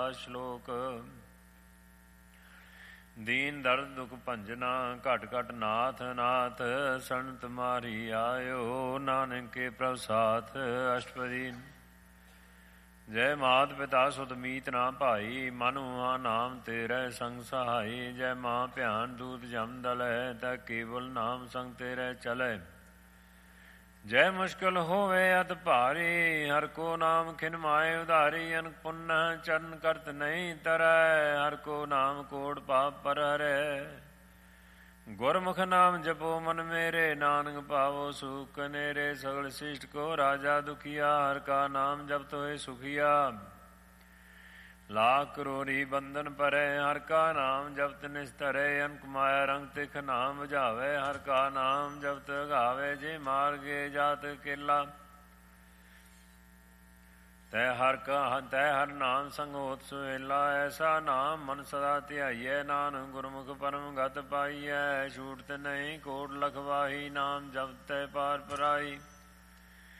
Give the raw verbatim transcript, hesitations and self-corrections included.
ਸ਼ਲੋਕ। ਦੀਨ ਦਰਦ ਦੁਖ ਭੰਜਨਾ ਘਟ ਘਟ ਨਾਥ ਨਾਥ ਸਰਨ ਤੁਮਾਰੀ ਆਇਓ ਨਾਨਕ ਕੇ ਪ੍ਰਭ ਸਾਥ। ਅਸ਼ਟਪਦੀ। ਜੈ ਮਾਤ ਪਿਤਾ ਸੁਤ ਮੀਤ ਨਾ ਭਾਈ ਮਨ ਮੁਆ ਨਾਮ ਤੇਰੇ ਸੰਗ ਸਹਾਈ। ਜੈ ਮਾਂ ਭਿਆਨ ਦੂਤ ਜਮ ਦਲੈ ਤਾ ਕੇਵਲ ਨਾਮ ਸੰਗ ਤੇਰੇ ਚਲੈ। ਜੈ ਮੁਸ਼ਕਿਲ ਹੋਵੇ ਅਤ ਭਾਰੀ ਹਰ ਕੋ ਨਾਮ ਖਿਨ ਮਾਏ ਉਧਾਰੀ। ਅਨਕ ਪੁੰਨ ਚਰਨ ਕਰਤ ਨਹੀਂ ਤਰੈ ਹਰ ਕੋ ਨਾਮ ਕੋਟ ਪਾਪ ਪਰ ਹਰੈ। ਗੁਰਮੁਖ ਨਾਮ ਜਪੋ ਮਨ ਮੇਰੇ ਨਾਨਕ ਪਾਵੋ ਸੁਖ ਨੇਰੇ। ਸਗਲ ਸਿਸ਼ਟ ਕੋ ਰਾਜਾ ਦੁਖੀਆ ਹਰ ਕਾ ਨਾਮ ਜਪਤ ਹੋਏ ਸੁਖੀਆ। ਲਾਖ ਕਰੋੜੀ ਬੰਧਨ ਪਰੈ ਹਰ ਕਾ ਨਾਮ ਜਪਤ ਨਿਸਤਰੈ। ਅਨਕ ਮਾਇਆ ਰੰਗ ਤਿਖ ਨਾਮ ਬੁਝਾਵੇ ਹਰ ਕਾ ਨਾਮ ਜਪਤ ਗਾਵੇ। ਜੇ ਮਾਰਗੇ ਜਾਤ ਕੇਲਾ ਤੈ ਹਰ ਕਾ ਤੈ ਹਰ ਨਾਮ ਸੰਗ ਹੋਤ ਸੁਹੇਲਾ। ਐਸਾ ਨਾਮ ਮਨ ਸਦਾ ਧਿਆਈਐ ਨਾਨਕ ਗੁਰਮੁਖ ਪਰਮ ਗਤ ਪਾਈਐ। ਛੂਟਤ ਨਹੀਂ ਕੋਟ ਲਖਵਾਹੀ ਨਾਮ ਜਪਤ ਤੈ ਪਾਰ ਪਰਾਈ।